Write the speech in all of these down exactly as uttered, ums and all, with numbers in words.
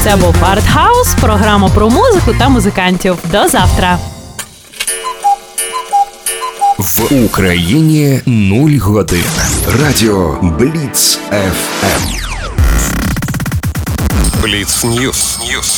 Це був Артхаус, програма про музику та музикантів. До завтра! В Україні нуль годин. Радіо Бліц еф ем. Бліц Ньюс.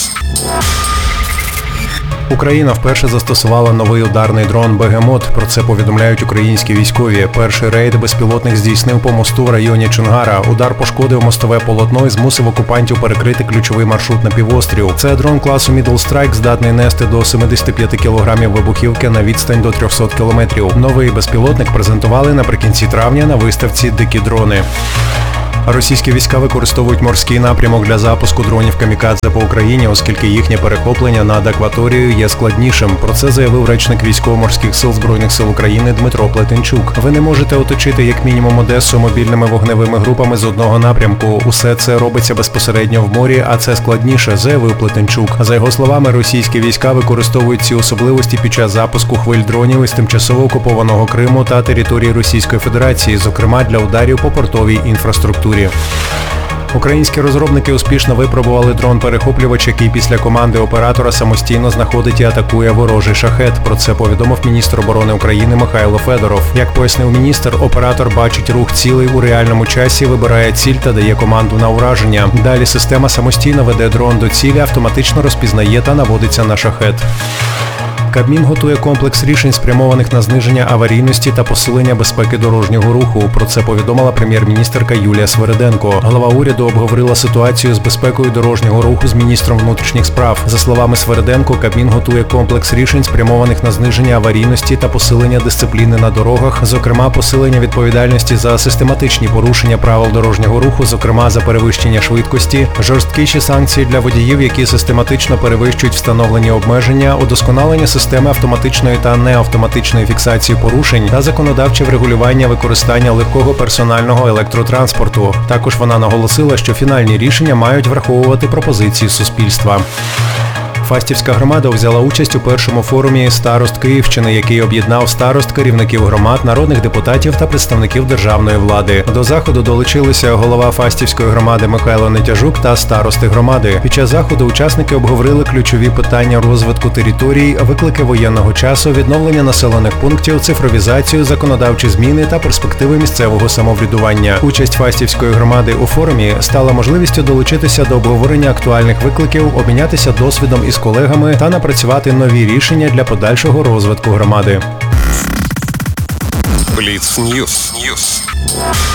Україна вперше застосувала новий ударний дрон «Бегемот». Про це повідомляють українські військові. Перший рейд безпілотник здійснив по мосту в районі Чонгара. Удар пошкодив мостове полотно і змусив окупантів перекрити ключовий маршрут на півострів. Це дрон класу Middle Strike, здатний нести до сімдесят п'ять кілограмів вибухівки на відстань до триста кілометрів. Новий безпілотник презентували наприкінці травня на виставці «Дикі дрони». Російські війська використовують морський напрямок для запуску дронів «Камікадзе» по Україні, оскільки їхнє перехоплення над акваторією є складнішим. Про це заявив речник Військово-морських сил Збройних сил України Дмитро Плетенчук. Ви не можете оточити як мінімум Одесу мобільними вогневими групами з одного напрямку. Усе це робиться безпосередньо в морі, а це складніше, заявив Плетенчук. За його словами, російські війська використовують ці особливості під час запуску хвиль дронів із тимчасово окупованого Криму та території Російської Федерації, зокрема для ударів по портовій інфраструктурі. Українські розробники успішно випробували дрон-перехоплювач, який після команди оператора самостійно знаходить і атакує ворожий шахет. Про це повідомив міністр оборони України Михайло Федоров. Як пояснив міністр, оператор бачить рух цілей у реальному часі, вибирає ціль та дає команду на ураження. Далі система самостійно веде дрон до цілі, автоматично розпізнає та наводиться на шахет. Кабмін готує комплекс рішень, спрямованих на зниження аварійності та посилення безпеки дорожнього руху. Про це повідомила прем'єр-міністерка Юлія Свериденко. Глава уряду обговорила ситуацію з безпекою дорожнього руху з міністром внутрішніх справ. За словами Свериденко, Кабмін готує комплекс рішень, спрямованих на зниження аварійності та посилення дисципліни на дорогах, зокрема посилення відповідальності за систематичні порушення правил дорожнього руху, зокрема за перевищення швидкості, жорсткіші санкції для водіїв, які систематично перевищують встановлені обмеження, удосконалення системи системи автоматичної та неавтоматичної фіксації порушень та законодавче врегулювання використання легкого персонального електротранспорту. Також вона наголосила, що фінальні рішення мають враховувати пропозиції суспільства. Фастівська громада взяла участь у першому форумі «Старост Київщини», який об'єднав старост, керівників громад, народних депутатів та представників державної влади. До заходу долучилися голова Фастівської громади Михайло Нетяжук та старости громади. Під час заходу учасники обговорили ключові питання розвитку територій, виклики воєнного часу, відновлення населених пунктів, цифровізацію, законодавчі зміни та перспективи місцевого самоврядування. Участь Фастівської громади у форумі стала можливістю долучитися до обговорення актуальних викликів, обмінятися досвідом із колегами та напрацювати нові рішення для подальшого розвитку громади. Бліц Ньюс.